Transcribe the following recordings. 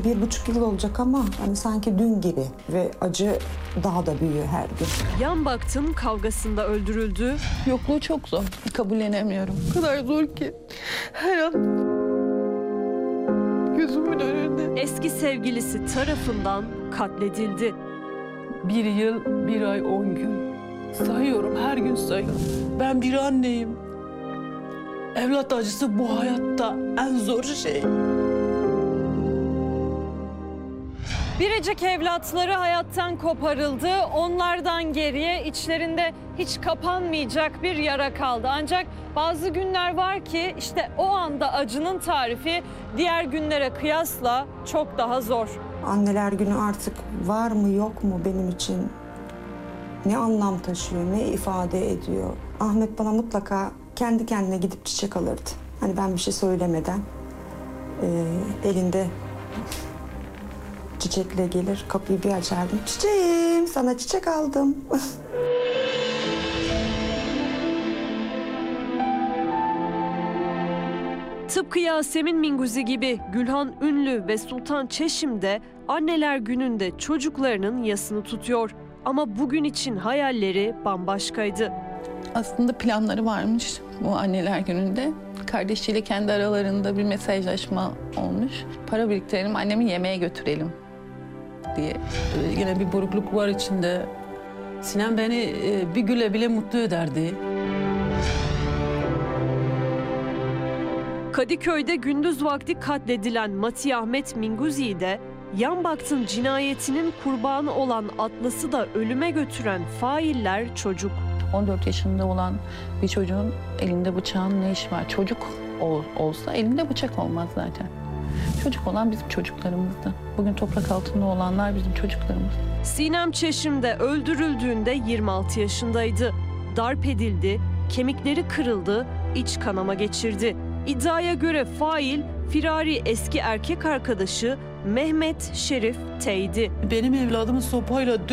1,5 yıl olacak ama hani sanki dün gibi ve acı daha da büyüyor her gün. Yan baktın kavgasında öldürüldü. Yokluğu çok zor. Kabullenemiyorum. O kadar zor ki. Her an gözümün önünde. Eski sevgilisi tarafından katledildi. 1 yıl, 1 ay, 10 gün. Sayıyorum, her gün sayıyorum. Ben bir anneyim. Evlat acısı bu hayatta en zor şey. Biricik evlatları hayattan koparıldı. Onlardan geriye içlerinde hiç kapanmayacak bir yara kaldı. Ancak bazı günler var ki işte o anda acının tarifi diğer günlere kıyasla çok daha zor. Anneler günü artık var mı yok mu benim için? Ne anlam taşıyor, ne ifade ediyor? Ahmet bana mutlaka kendi kendine gidip çiçek alırdı. Hani ben bir şey söylemeden elinde çiçekle gelir, kapıyı bir açardım. Çiçeğim, sana çiçek aldım. Tıpkı Yasemin Minguzi gibi Gülhan Ünlü ve Sultan Çeşim de anneler gününde çocuklarının yasını tutuyor. Ama bugün için hayalleri bambaşkaydı. Aslında planları varmış bu anneler gününde. Kardeşiyle kendi aralarında bir mesajlaşma olmuş. Para biriktirelim, annemi yemeğe götürelim diye. Yine bir burukluk var içinde. Sinem beni bir güle bile mutlu ederdi. Kadıköy'de gündüz vakti katledilen Mati Ahmet Minguzi'yi de yan baktın cinayetinin kurbanı olan Atlas'ı da ölüme götüren failler çocuk. 14 yaşında olan bir çocuğun elinde bıçağın ne işi var? Çocuk olsa elinde bıçak olmaz zaten. Çocuk olan bizim çocuklarımızdı. Bugün toprak altında olanlar bizim çocuklarımız. Sinem Çeşim de öldürüldüğünde 26 yaşındaydı. Darp edildi, kemikleri kırıldı, iç kanama geçirdi. İddiaya göre fail firari eski erkek arkadaşı Mehmet Şerif T'ydi. Benim evladımı sopayla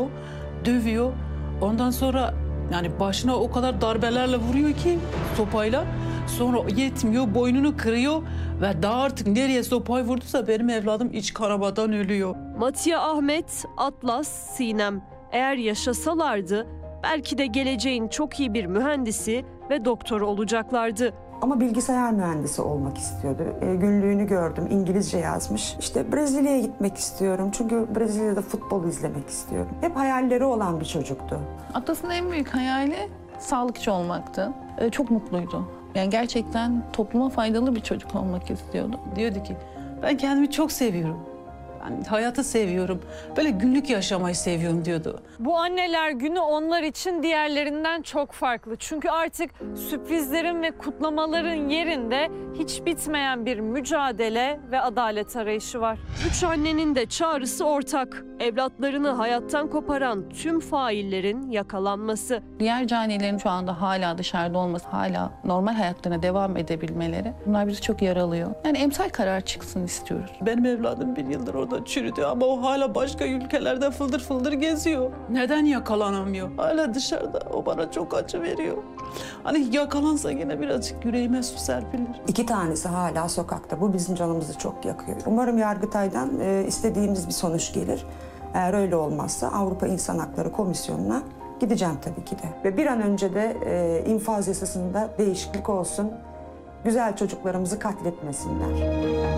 dövüyor. Ondan sonra yani başına o kadar darbelerle vuruyor ki sopayla. Sonra yetmiyor, boynunu kırıyor ve daha artık nereye sopayı vurduysa benim evladım iç kanamadan ölüyor. Matiye Ahmet, Atlas, Sinem eğer yaşasalardı belki de geleceğin çok iyi bir mühendisi ve doktoru olacaklardı. Ama bilgisayar mühendisi olmak istiyordu. Günlüğünü gördüm, İngilizce yazmış. İşte Brezilya'ya gitmek istiyorum çünkü Brezilya'da futbol izlemek istiyorum. Hep hayalleri olan bir çocuktu. Atlas'ın en büyük hayali sağlıkçı olmaktı. Çok mutluydu. Yani gerçekten topluma faydalı bir çocuk olmak istiyordu. Diyordu ki ben kendimi çok seviyorum. Ben hayatı seviyorum. Böyle günlük yaşamayı seviyorum diyordu. Bu anneler günü onlar için diğerlerinden çok farklı. Çünkü artık sürprizlerin ve kutlamaların yerinde hiç bitmeyen bir mücadele ve adalet arayışı var. Üç annenin de çağrısı ortak. Evlatlarını hayattan koparan tüm faillerin yakalanması. Diğer canilerin şu anda hala dışarıda olması, hala normal hayatlarına devam edebilmeleri bunlar bizi çok yaralıyor. Yani emsal karar çıksın istiyoruz. Benim evladım 1 yıldır orada çürüdü ama o hala başka ülkelerde fıldır fıldır geziyor. Neden yakalanamıyor? Hala dışarıda. O bana çok acı veriyor. Hani yakalansa yine birazcık yüreğime su serpilir. 2 tanesi hala sokakta. Bu bizim canımızı çok yakıyor. Umarım Yargıtay'dan istediğimiz bir sonuç gelir. Eğer öyle olmazsa Avrupa İnsan Hakları Komisyonu'na gideceğim tabii ki de. Ve bir an önce de infaz yasasında değişiklik olsun. Güzel çocuklarımızı katletmesinler.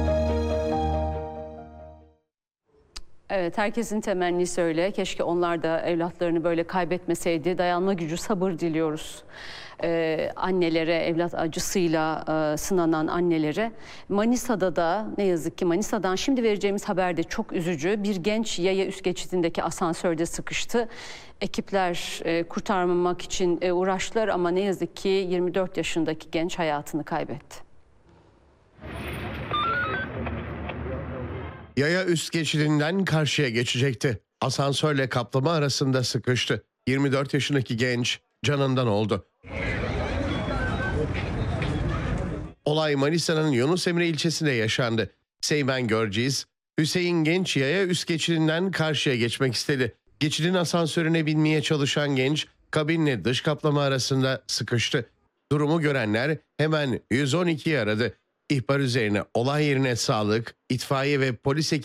Evet, herkesin temennisi öyle. Keşke onlar da evlatlarını böyle kaybetmeseydi. Dayanma gücü, sabır diliyoruz. Annelere, evlat acısıyla sınanan annelere. Manisa'da da ne yazık ki Manisa'dan şimdi vereceğimiz haber de çok üzücü. Bir genç yaya üst geçidindeki asansörde sıkıştı. Ekipler kurtarmamak için uğraştılar ama ne yazık ki 24 yaşındaki genç hayatını kaybetti. Yaya üst geçidinden karşıya geçecekti. Asansörle kaplama arasında sıkıştı. 24 yaşındaki genç canından oldu. Olay Manisa'nın Yunus Emre ilçesinde yaşandı. Seymen Görciz, Hüseyin Genç yaya üst geçidinden karşıya geçmek istedi. Geçidin asansörüne binmeye çalışan genç kabinle dış kaplama arasında sıkıştı. Durumu görenler hemen 112'yi aradı. İhbar üzerine olay yerine sağlık, itfaiye ve polis ekibi